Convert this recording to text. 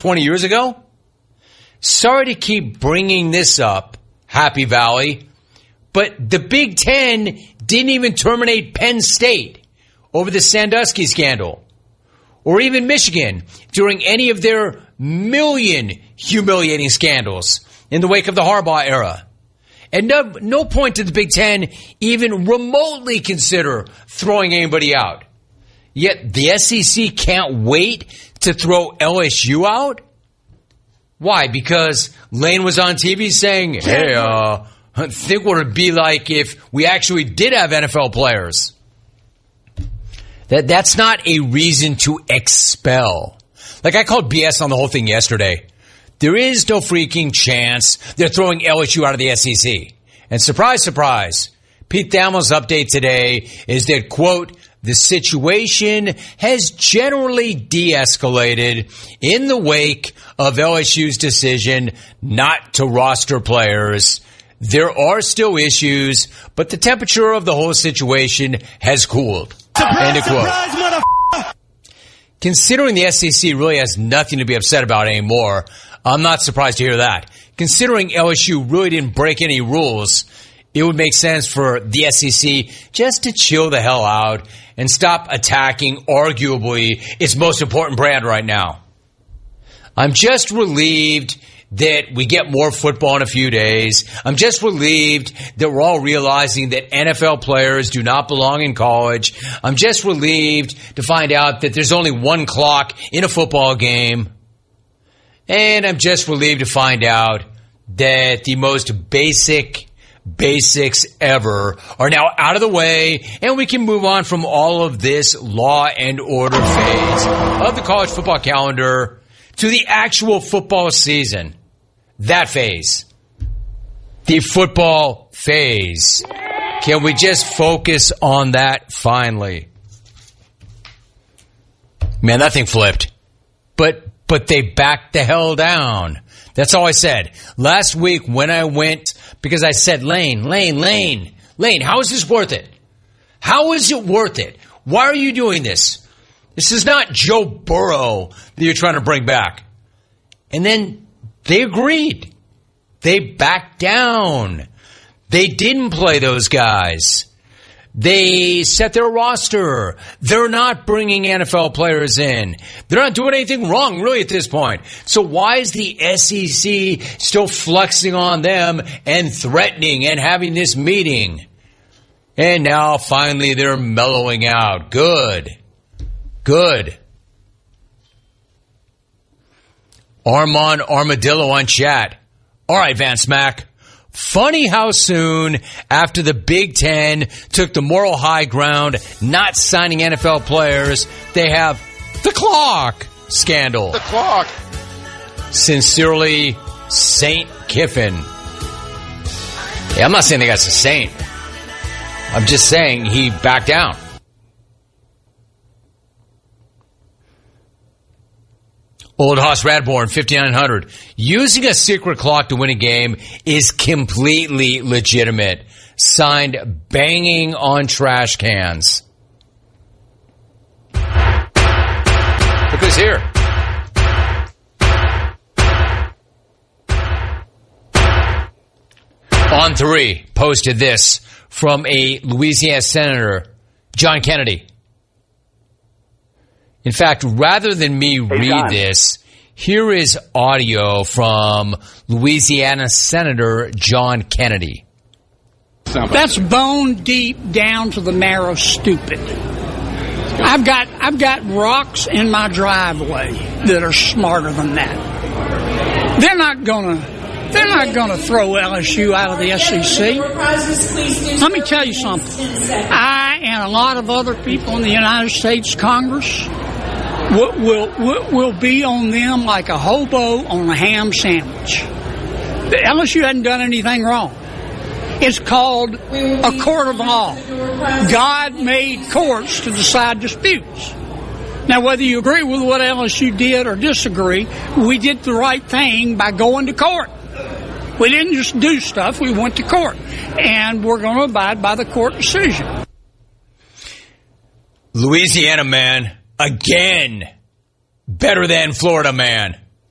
20 years ago? Sorry to keep bringing this up, Happy Valley, but the Big Ten didn't even terminate Penn State over the Sandusky scandal, or even Michigan during any of their million humiliating scandals in the wake of the Harbaugh era. At no point did the Big Ten even remotely consider throwing anybody out. Yet the SEC can't wait to throw LSU out? Why? Because Lane was on TV saying, hey, think what it would be like if we actually did have NFL players. That's not a reason to expel. Like, I called BS on the whole thing yesterday. There is no freaking chance they're throwing LSU out of the SEC. And surprise, surprise, Pete Thamel's update today is that, quote, the situation has generally de-escalated in the wake of LSU's decision not to roster players. There are still issues, but the temperature of the whole situation has cooled. End of quote. Surprise, considering the SEC really has nothing to be upset about anymore, I'm not surprised to hear that. Considering LSU really didn't break any rules, it would make sense for the SEC just to chill the hell out and stop attacking arguably its most important brand right now. I'm just relieved that we get more football in a few days. I'm just relieved that we're all realizing that NFL players do not belong in college. I'm just relieved to find out that there's only one clock in a football game. And I'm just relieved to find out that the most basics ever are now out of the way, and we can move on from all of this law and order phase of the college football calendar to the actual football season. That phase. The football phase. Can we just focus on that finally? Man, that thing flipped. But they backed the hell down. That's all I said. Last week when I went, because I said, Lane, how is this worth it? How is it worth it? Why are you doing this? This is not Joe Burrow that you're trying to bring back. And then they agreed. They backed down. They didn't play those guys. They set their roster. They're not bringing NFL players in. They're not doing anything wrong, really, at this point. So why is the SEC still flexing on them and threatening and having this meeting? And now, finally, they're mellowing out. Good. Armand Armadillo on chat. All right, Vance Mack. Funny how soon after the Big Ten took the moral high ground, not signing NFL players, they have the clock scandal. The clock. Sincerely, Saint Kiffin. Yeah, I'm not saying the guy's a saint. I'm just saying he backed down. Old Hoss Radborn, 5900. Using a secret clock to win a game is completely legitimate. Signed, banging on trash cans. Look who's here. On 3 posted this from a Louisiana Senator, John Kennedy. In fact, rather than me read this, here is audio from Louisiana Senator John Kennedy. That's bone deep down to the marrow stupid. I've got rocks in my driveway that are smarter than that. They're not gonna throw LSU out of the SEC. Let me tell you something. I and a lot of other people in the United States Congress will be on them like a hobo on a ham sandwich. The LSU hadn't done anything wrong. It's called a court of law. God made courts to decide disputes. Now, whether you agree with what LSU did or disagree, we did the right thing by going to court. We didn't just do stuff, we went to court. And we're going to abide by the court decision. Louisiana man, again, better than Florida man.